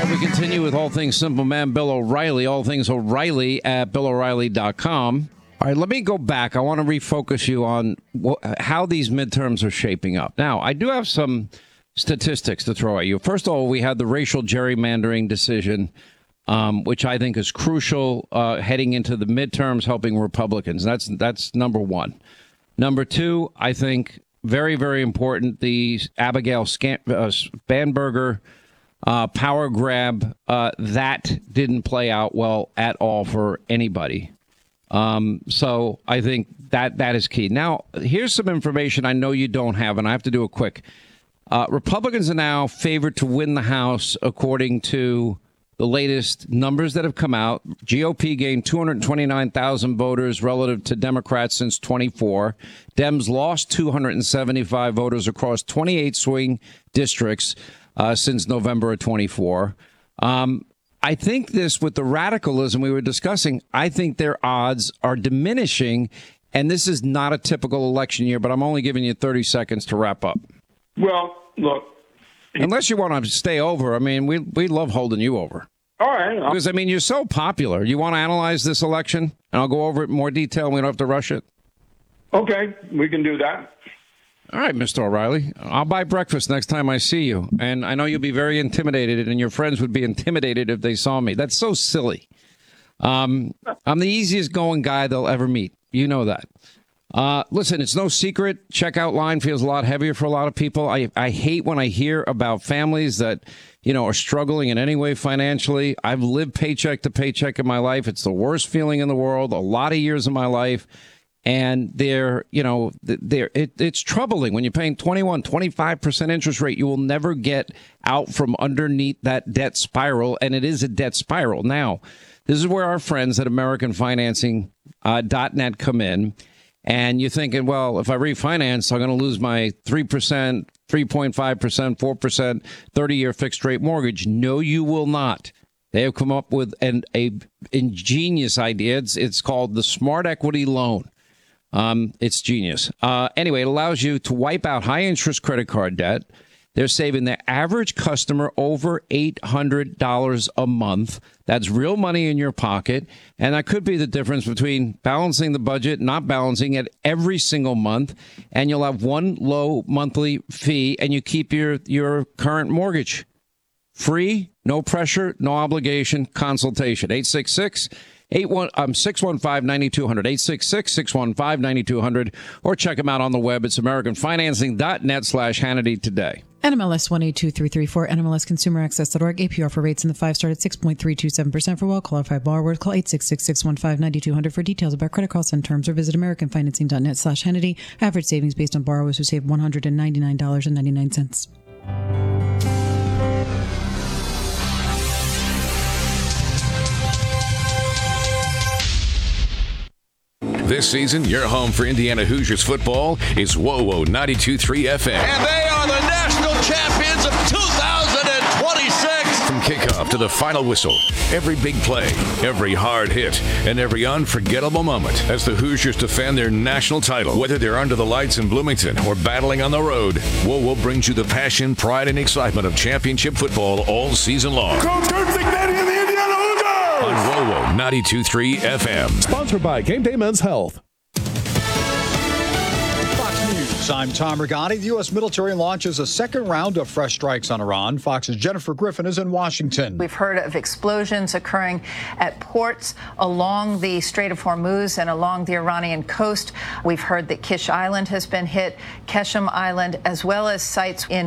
We continue with All Things Simple Man, Bill O'Reilly. All Things O'Reilly at BillO'Reilly.com. All right, let me go back. I want to refocus you on how these midterms are shaping up. Now, I do have some statistics to throw at you. First of all, we had the racial gerrymandering decision, which I think is crucial heading into the midterms, helping Republicans. That's number one. Number two, I think very, very important, the Abigail Spanberger power grab, that didn't play out well at all for anybody. So I think that is key. Now, here's some information I know you don't have, and I have to do it quick. Republicans are now favored to win the House, according to the latest numbers that have come out. GOP gained 229,000 voters relative to Democrats since 24. Dems lost 275 voters across 28 swing districts since November of 24. I think this, with the radicalism we were discussing, I think their odds are diminishing, and this is not a typical election year, but I'm only giving you 30 seconds to wrap up. Well, look. Unless you want to stay over, I mean, we love holding you over. All right. Because, I mean, you're so popular. You want to analyze this election, and I'll go over it in more detail, and we don't have to rush it? Okay, we can do that. All right, Mr. O'Reilly. I'll buy breakfast next time I see you. And I know you'll be very intimidated, and your friends would be intimidated if they saw me. That's so silly. I'm the easiest going guy they'll ever meet. You know that. Listen, it's no secret. Checkout line feels a lot heavier for a lot of people. I hate when I hear about families that, are struggling in any way financially. I've lived paycheck to paycheck in my life. It's the worst feeling in the world, a lot of years of my life. And it's troubling when you're paying 25% interest rate. You will never get out from underneath that debt spiral, and it is a debt spiral. Now, this is where our friends at AmericanFinancing.net come in, and you're thinking, well, if I refinance, I'm going to lose my 3%, 3.5%, 4%, 30-year fixed-rate mortgage. No, you will not. They have come up with an ingenious idea. It's called the Smart Equity Loan. It's genius. Anyway, it allows you to wipe out high-interest credit card debt. They're saving the average customer over $800 a month. That's real money in your pocket. And that could be the difference between balancing the budget, not balancing it every single month. And you'll have one low monthly fee, and you keep your current mortgage. Free, no pressure, no obligation, consultation. 615-9200, 866-615-9200, or check them out on the web. It's AmericanFinancing.net/Hannity today. NMLS 182334, NMLSConsumerAccess.org. APR for rates in the 5 start at 6.327% for well-qualified borrowers. Call 866-615-9200 for details about credit costs and terms, or visit AmericanFinancing.net/Hannity. Average savings based on borrowers who save $199.99. This season, your home for Indiana Hoosiers football is WOWO 92.3 FM. And they are the national champions of 2026. From kickoff to the final whistle, every big play, every hard hit, and every unforgettable moment as the Hoosiers defend their national title. Whether they're under the lights in Bloomington or battling on the road, WOWO brings you the passion, pride, and excitement of championship football all season long. Coach Kurt Cignetti and the Indiana Hoosiers! On WOWO 92.3 FM. Sponsored by Game Day Men's Health. Fox News, I'm Tom Rigotti. The U.S. military launches a second round of fresh strikes on Iran. Fox's Jennifer Griffin is in Washington. We've heard of explosions occurring at ports along the Strait of Hormuz and along the Iranian coast. We've heard that Kish Island has been hit, Keshem Island, as well as sites in